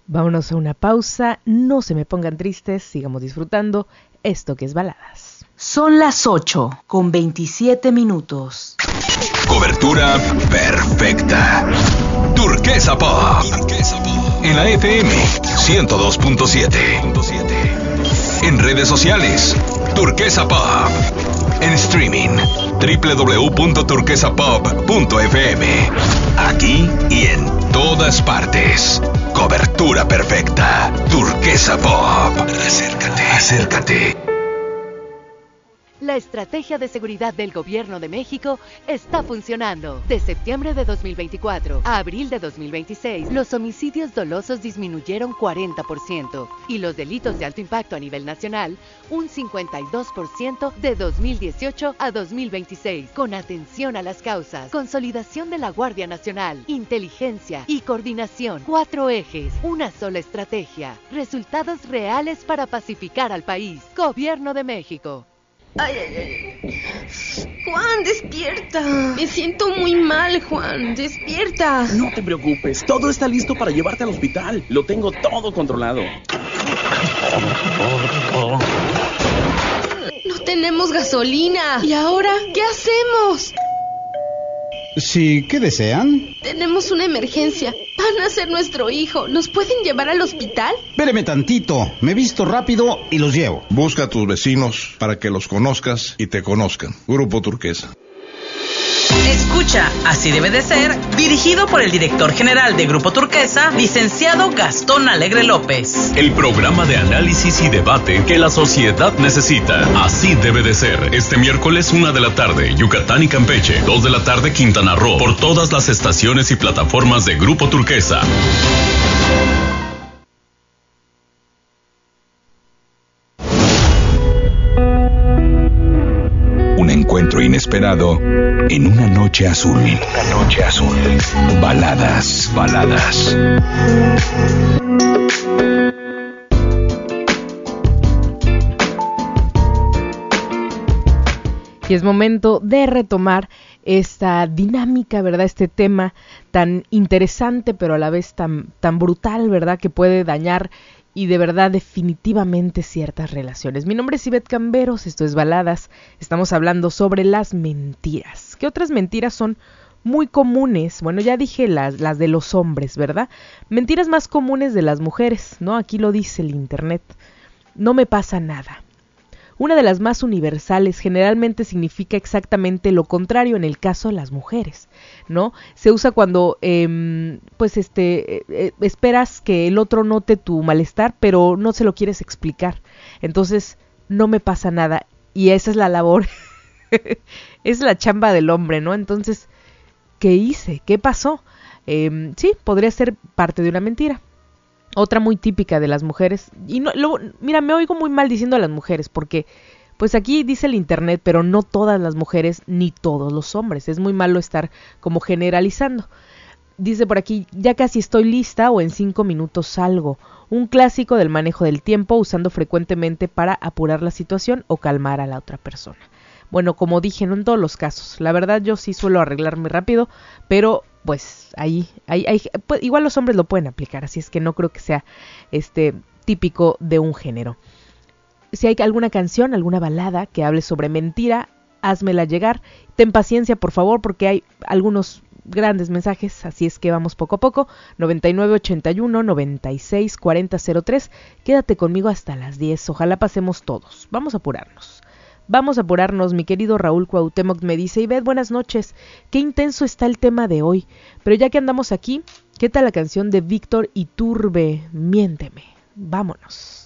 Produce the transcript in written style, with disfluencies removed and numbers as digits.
Vámonos a una pausa, no se me pongan tristes, sigamos disfrutando esto que es Baladas. Son las 8:27. Cobertura perfecta. Turquesa Pop. En la FM 102.7. En redes sociales, Turquesa Pop. En streaming, www.turquesapop.fm. Aquí y en todas partes. Cobertura perfecta. Turquesa Pop. Acércate. La estrategia de seguridad del Gobierno de México está funcionando. De septiembre de 2024 a abril de 2026, los homicidios dolosos disminuyeron 40% y los delitos de alto impacto a nivel nacional un 52% de 2018 a 2026. Con atención a las causas, consolidación de la Guardia Nacional, inteligencia y coordinación. 4 ejes, una sola estrategia. Resultados reales para pacificar al país. Gobierno de México. Ay. Juan, despierta. Me siento muy mal, Juan. Despierta. No te preocupes. Todo está listo para llevarte al hospital. Lo tengo todo controlado. No tenemos gasolina. ¿Y ahora qué hacemos? Sí, ¿qué desean? Tenemos una emergencia. Van a ser nuestro hijo. ¿Nos pueden llevar al hospital? Espéreme tantito. Me visto rápido y los llevo. Busca a tus vecinos para que los conozcas y te conozcan. Grupo Turquesa. Escucha, así debe de ser, dirigido por el director general de Grupo Turquesa, licenciado Gastón Alegre López. El programa de análisis y debate que la sociedad necesita. Así debe de ser. Este miércoles 1 de la tarde, Yucatán y Campeche. 2 de la tarde, Quintana Roo. Por todas las estaciones y plataformas de Grupo Turquesa. Un encuentro inesperado en una noche azul. Baladas. Y es momento de retomar esta dinámica, ¿verdad? Este tema tan interesante, pero a la vez tan brutal, ¿verdad? Que puede dañar y de verdad definitivamente ciertas relaciones. Mi nombre es Ivette Camberos, esto es Baladas. Estamos hablando sobre las mentiras. ¿Qué otras mentiras son muy comunes? Bueno, ya dije las de los hombres, ¿verdad? Mentiras más comunes de las mujeres, ¿no? Aquí lo dice el internet. No me pasa nada. Una de las más universales generalmente significa exactamente lo contrario en el caso de las mujeres, ¿no? Se usa cuando, esperas que el otro note tu malestar, pero no se lo quieres explicar. Entonces, no me pasa nada. Y esa es la labor, es la chamba del hombre, ¿no? Entonces, ¿qué hice? ¿Qué pasó? Sí, podría ser parte de una mentira. Otra muy típica de las mujeres, y mira, me oigo muy mal diciendo a las mujeres, porque pues aquí dice el internet, pero no todas las mujeres ni todos los hombres, es muy malo estar como generalizando. Dice por aquí, ya casi estoy lista o en 5 minutos salgo. Un clásico del manejo del tiempo, usando frecuentemente para apurar la situación o calmar a la otra persona. Bueno, como dije, no en todos los casos, la verdad yo sí suelo arreglarme rápido, pero pues ahí pues, igual los hombres lo pueden aplicar, así es que no creo que sea típico de un género. Si hay alguna canción, alguna balada que hable sobre mentira, házmela llegar. Ten paciencia, por favor, porque hay algunos grandes mensajes, así es que vamos poco a poco. 9981-964003. Quédate conmigo hasta las 10, ojalá pasemos todos. Vamos a apurarnos, mi querido Raúl Cuauhtémoc me dice, Ivette, buenas noches, qué intenso está el tema de hoy, pero ya que andamos aquí, ¿qué tal la canción de Víctor Iturbe, Miénteme? Vámonos.